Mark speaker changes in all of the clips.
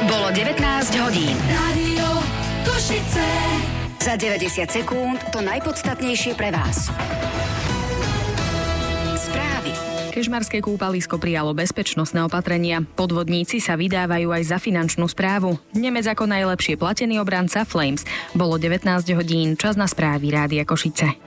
Speaker 1: Bolo 19 hodín.
Speaker 2: Rádio Košice.
Speaker 1: Za 90 sekúnd to najpodstatnejšie pre vás. Správy.
Speaker 3: Kežmarské kúpalisko prijalo bezpečnostné opatrenia. Podvodníci sa vydávajú aj za finančnú správu. Nemec ako najlepšie platený obranca Flames. Bolo 19 hodín, čas na správy Rádia Košice.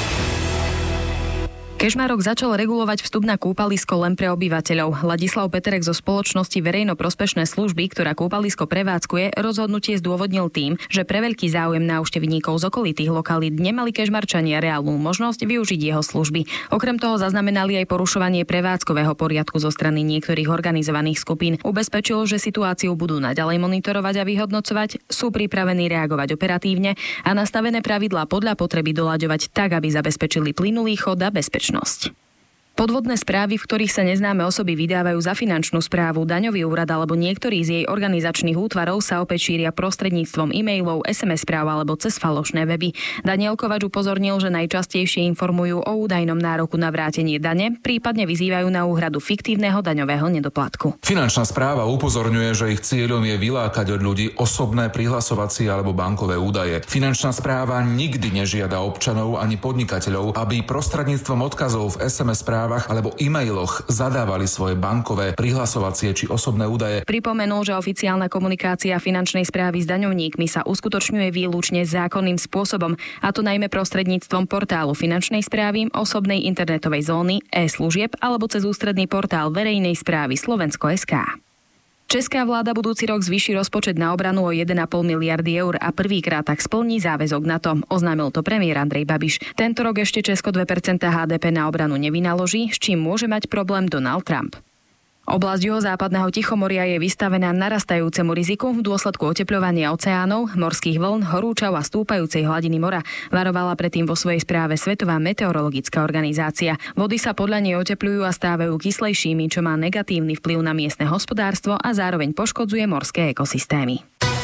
Speaker 3: Kežmarok začal regulovať vstup na kúpalisko len pre obyvateľov. Ladislav Peterek zo spoločnosti Verejno-prospešné služby, ktorá kúpalisko prevádzkuje, rozhodnutie zdôvodnil tým, že pre veľký záujem návštevníkov z okolitých lokalít nemali Kežmarčania reálnu možnosť využiť jeho služby. Okrem toho zaznamenali aj porušovanie prevádzkového poriadku zo strany niektorých organizovaných skupín. Ubezpečil, že situáciu budú naďalej monitorovať a vyhodnocovať, sú pripravení reagovať operatívne a nastavené pravidlá podľa potreby doľaďovať tak, aby zabezpečili plynulý chod a bezpečnosť. Podvodné správy, v ktorých sa neznáme osoby vydávajú za finančnú správu, daňový úrad alebo niektorý z jej organizačných útvarov, sa opäť šíria prostredníctvom e-mailov, SMS správ alebo cez falošné weby. Daniel Kovač upozornil, že najčastejšie informujú o údajnom nároku na vrátenie dane, prípadne vyzývajú na úhradu fiktívneho daňového nedoplatku.
Speaker 4: Finančná správa upozorňuje, že ich cieľom je vylákať od ľudí osobné prihlasovacie alebo bankové údaje. Finančná správa nikdy nežiada občanov ani podnikateľov, aby prostredníctvom odkazov v SMS správach alebo e-mailoch zadávali svoje bankové, prihlasovacie či osobné údaje.
Speaker 3: Pripomenul, že oficiálna komunikácia finančnej správy s daňovníkmi sa uskutočňuje výlučne zákonným spôsobom, a to najmä prostredníctvom portálu finančnej správy, osobnej internetovej zóny, e-služieb alebo cez ústredný portál verejnej správy Slovensko.sk. Česká vláda budúci rok zvýši rozpočet na obranu o 1,5 miliardy eur a prvýkrát tak splní záväzok NATO. Oznámil to premiér Andrej Babiš. Tento rok ešte Česko 2% HDP na obranu nevynaloží, s čím môže mať problém Donald Trump. Oblasť juhozápadného Tichomoria je vystavená narastajúcemu riziku v dôsledku otepľovania oceánov, morských vln, horúčav a stúpajúcej hladiny mora. Varovala predtým vo svojej správe Svetová meteorologická organizácia. Vody sa podľa nej otepľujú a stávajú kyslejšími, čo má negatívny vplyv na miestne hospodárstvo a zároveň poškodzuje morské ekosystémy.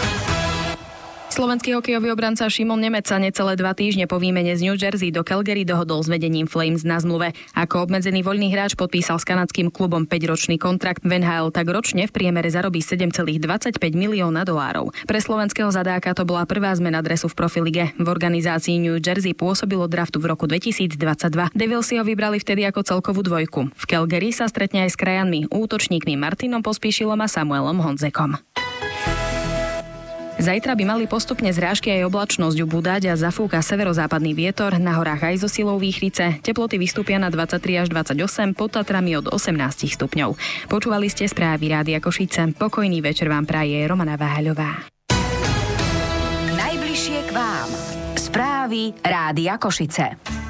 Speaker 3: Slovenský hokejový obranca Šimon Nemec sa necelé 2 týždne po výmene z New Jersey do Calgary dohodol s vedením Flames na zmluve. Ako obmedzený voľný hráč podpísal s kanadským klubom 5-ročný kontrakt. V NHL tak ročne v priemere zarobí 7,25 milióna dolárov. Pre slovenského zadáka to bola prvá zmena dresu v profilige. V organizácii New Jersey pôsobilo draftu v roku 2022. Devils si ho vybrali vtedy ako celkovú dvojku. V Calgary sa stretne aj s krajanmi, útočníkmi Martinom Pospíšilom a Samuelom Honzekom. Zajtra by mali postupne zrážky aj oblačnosť ubúdať a zafúka severozápadný vietor, na horách aj zo silou výchrice. Teploty vystúpia na 23 až 28, pod Tatrami od 18 stupňov. Počúvali ste správy Rádia Košice. Pokojný večer vám praje Romana Váhaľová.
Speaker 1: Najbližšie k vám. Správy Rádia Košice.